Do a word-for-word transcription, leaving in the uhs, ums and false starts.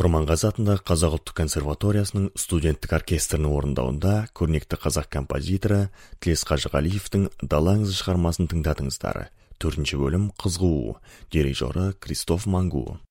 Құрманғазы атындағы Қазақ ұлттық консерваториясының студенттік оркестрінің орындауында көрнекті қазақ композиторы Тілес Қажығалиевтің «Дала аңызы» шығармасын тыңдадыңыздар. Төртінші бөлім «Қызғуу», дирижері Кристоф Мангу.